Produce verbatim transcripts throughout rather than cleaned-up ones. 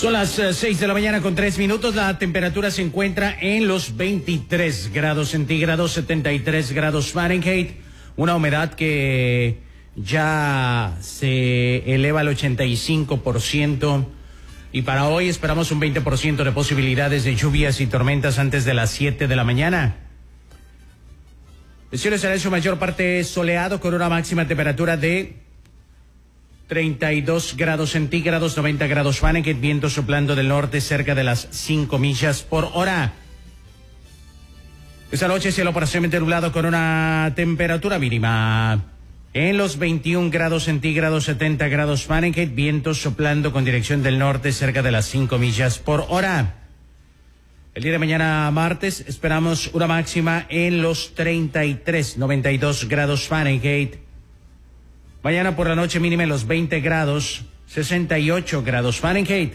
Son las uh, seis de la mañana con tres minutos. La temperatura se encuentra en los veintitrés grados centígrados, setenta y tres grados Fahrenheit. Una humedad que ya se eleva al ochenta y cinco por ciento. Y para hoy esperamos un veinte por ciento de posibilidades de lluvias y tormentas antes de las siete de la mañana. El cielo estará en su mayor parte soleado con una máxima temperatura de treinta y dos grados centígrados, noventa grados Fahrenheit, viento soplando del norte cerca de las cinco millas por hora. Esta noche cielo parcialmente nublado con una temperatura mínima en los veintiún grados centígrados, setenta grados Fahrenheit, viento soplando con dirección del norte cerca de las cinco millas por hora. El día de mañana martes esperamos una máxima en los treinta y tres, noventa y dos grados Fahrenheit. Mañana por la noche mínima en los veinte grados, sesenta y ocho grados Fahrenheit.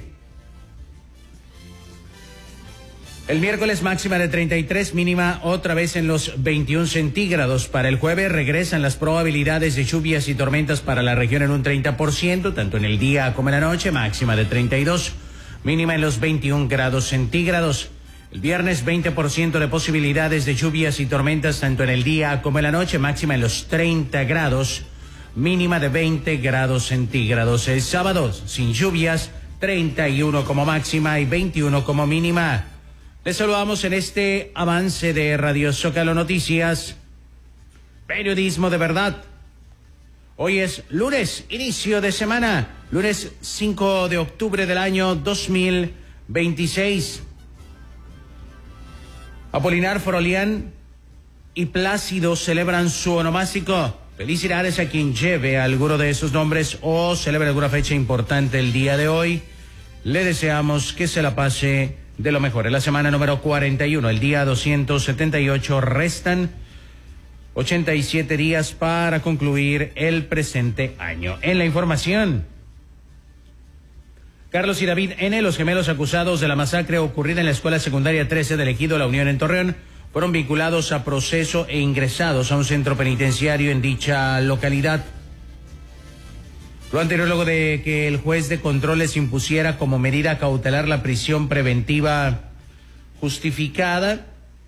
El miércoles máxima de treinta y tres, mínima otra vez en los veintiún centígrados. Para el jueves regresan las probabilidades de lluvias y tormentas para la región en un treinta por ciento, tanto en el día como en la noche, máxima de treinta y dos, mínima en los veintiún grados centígrados. El viernes veinte por ciento de posibilidades de lluvias y tormentas tanto en el día como en la noche, máxima en los treinta grados, mínima de veinte grados centígrados. El sábado sin lluvias, treinta y uno como máxima y veintiuno como mínima. Les saludamos en este avance de Radio Zócalo Noticias, periodismo de verdad. Hoy es lunes, inicio de semana, lunes cinco de octubre del año dos mil veintiséis. Apolinar Forolián y Plácido celebran su onomástico. Felicidades a quien lleve alguno de esos nombres o celebre alguna fecha importante el día de hoy. Le deseamos que se la pase de lo mejor. En la semana número cuarenta y uno, el día doscientos setenta y ocho, restan ochenta y siete días para concluir el presente año. En la información, Carlos y David N., los gemelos acusados de la masacre ocurrida en la escuela secundaria trece del Ejido La Unión en Torreón, fueron vinculados a proceso e ingresados a un centro penitenciario en dicha localidad. Lo anterior luego de que el juez de control les impusiera como medida cautelar la prisión preventiva justificada.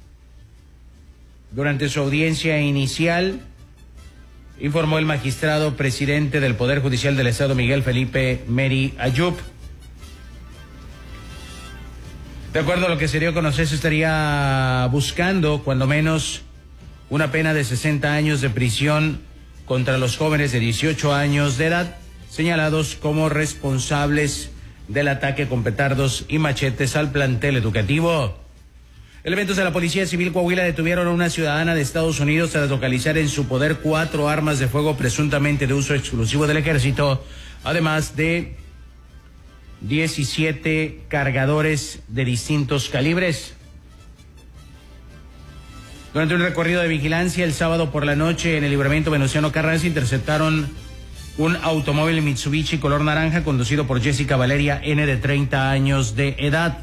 Durante su audiencia inicial, informó el magistrado presidente del Poder Judicial del Estado, Miguel Felipe Meri Ayub. De acuerdo a lo que se dio a conocer, se estaría buscando, cuando menos, una pena de sesenta años de prisión contra los jóvenes de dieciocho años de edad, señalados como responsables del ataque con petardos y machetes al plantel educativo. Elementos de la Policía Civil Coahuila detuvieron a una ciudadana de Estados Unidos tras localizar en su poder cuatro armas de fuego presuntamente de uso exclusivo del ejército, además de diecisiete cargadores de distintos calibres. Durante un recorrido de vigilancia el sábado por la noche en el libramiento Venustiano Carranza interceptaron un automóvil Mitsubishi color naranja conducido por Jessica Valeria N., de treinta años de edad.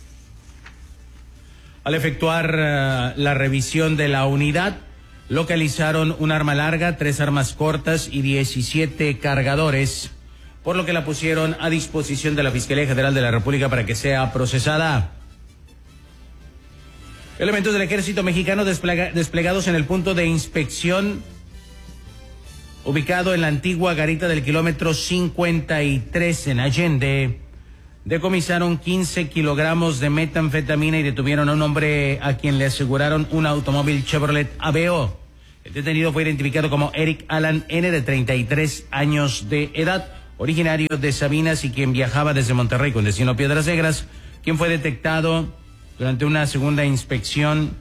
Al efectuar uh, la revisión de la unidad, localizaron un arma larga, tres armas cortas y diecisiete cargadores, por lo que la pusieron a disposición de la Fiscalía General de la República para que sea procesada. Elementos del Ejército Mexicano desplega, desplegados en el punto de inspección ubicado en la antigua garita del kilómetro cincuenta y tres en Allende, decomisaron quince kilogramos de metanfetamina y detuvieron a un hombre a quien le aseguraron un automóvil Chevrolet Aveo. El detenido fue identificado como Eric Alan N., de treinta y tres años de edad, originario de Sabinas y quien viajaba desde Monterrey con destino a Piedras Negras, quien fue detectado durante una segunda inspección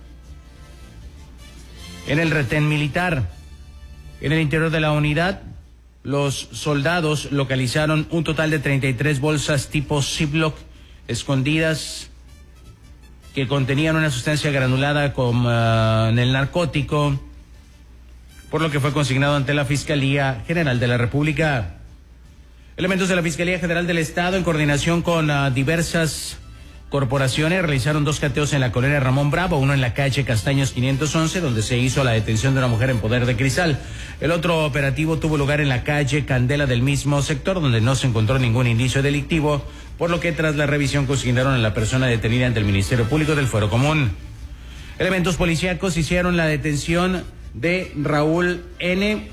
en el retén militar. En el interior de la unidad, los soldados localizaron un total de treinta y tres bolsas tipo Ziploc escondidas que contenían una sustancia granulada con uh, en el narcótico, por lo que fue consignado ante la Fiscalía General de la República. Elementos de la Fiscalía General del Estado, en coordinación con uh, diversas corporaciones realizaron dos cateos en la colonia Ramón Bravo, uno en la calle Castaños quinientos once, donde se hizo la detención de una mujer en poder de cristal. El otro operativo tuvo lugar en la calle Candela del mismo sector, donde no se encontró ningún indicio delictivo, por lo que tras la revisión consignaron a la persona detenida ante el Ministerio Público del Fuero Común. Elementos policíacos hicieron la detención de Raúl N.,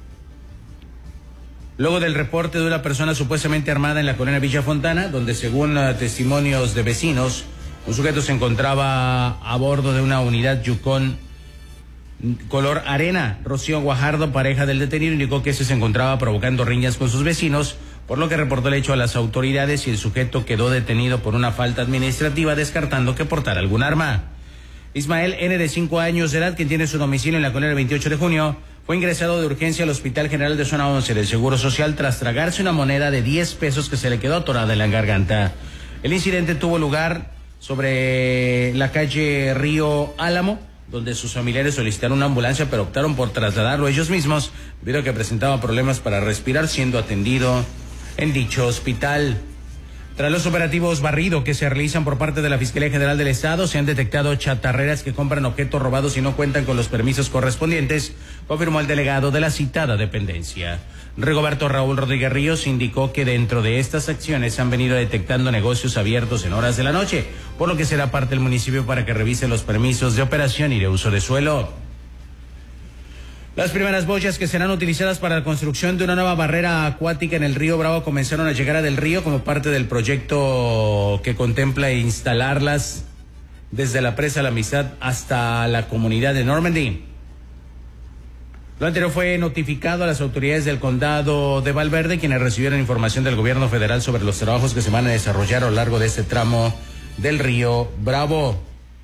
luego del reporte de una persona supuestamente armada en la colonia Villa Fontana, donde según uh, testimonios de vecinos, un sujeto se encontraba a bordo de una unidad Yukon color arena. Rocío Guajardo, pareja del detenido, indicó que ese se encontraba provocando riñas con sus vecinos, por lo que reportó el hecho a las autoridades y el sujeto quedó detenido por una falta administrativa, descartando que portara algún arma. Ismael N., de cinco años de edad, quien tiene su domicilio en la colonia veintiocho de junio, fue ingresado de urgencia al Hospital General de Zona once del Seguro Social tras tragarse una moneda de diez pesos que se le quedó atorada en la garganta. El incidente tuvo lugar sobre la calle Río Álamo, donde sus familiares solicitaron una ambulancia, pero optaron por trasladarlo ellos mismos, debido a que presentaba problemas para respirar, siendo atendido en dicho hospital. Tras los operativos barrido que se realizan por parte de la Fiscalía General del Estado, se han detectado chatarreras que compran objetos robados y no cuentan con los permisos correspondientes, confirmó el delegado de la citada dependencia. Rigoberto Raúl Rodríguez Ríos indicó que dentro de estas acciones se han venido detectando negocios abiertos en horas de la noche, por lo que será parte del municipio para que revise los permisos de operación y de uso de suelo. Las primeras boyas que serán utilizadas para la construcción de una nueva barrera acuática en el río Bravo comenzaron a llegar a Del Río como parte del proyecto que contempla instalarlas desde la presa La Amistad hasta la comunidad de Normandy. Lo anterior fue notificado a las autoridades del condado de Valverde, quienes recibieron información del gobierno federal sobre los trabajos que se van a desarrollar a lo largo de este tramo del río Bravo.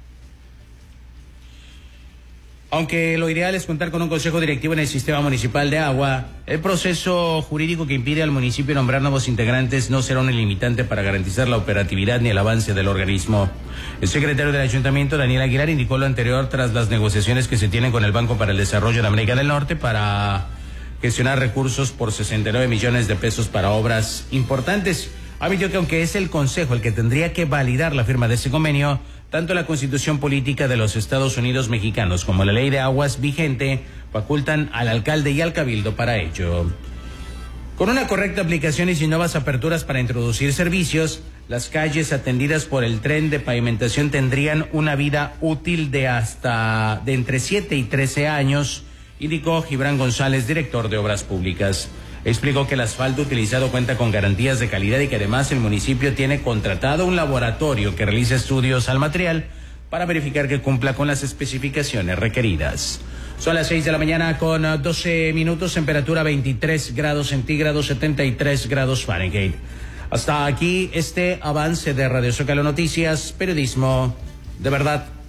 Aunque lo ideal es contar con un consejo directivo en el sistema municipal de agua, el proceso jurídico que impide al municipio nombrar nuevos integrantes no será un limitante para garantizar la operatividad ni el avance del organismo. El secretario del ayuntamiento, Daniel Aguilar, indicó lo anterior tras las negociaciones que se tienen con el Banco para el Desarrollo de América del Norte para gestionar recursos por sesenta y nueve millones de pesos para obras importantes. Admitió que aunque es el consejo el que tendría que validar la firma de ese convenio, tanto la Constitución Política de los Estados Unidos Mexicanos como la Ley de Aguas vigente facultan al alcalde y al cabildo para ello. Con una correcta aplicación y sin nuevas aperturas para introducir servicios, las calles atendidas por el tren de pavimentación tendrían una vida útil de hasta de entre siete y trece años, indicó Gibran González, director de Obras Públicas. Explicó que el asfalto utilizado cuenta con garantías de calidad y que además el municipio tiene contratado un laboratorio que realiza estudios al material para verificar que cumpla con las especificaciones requeridas. Son las seis de la mañana con doce minutos, temperatura veintitrés grados centígrados, setenta y tres grados Fahrenheit. Hasta aquí este avance de Radio Zócalo Noticias, periodismo de verdad.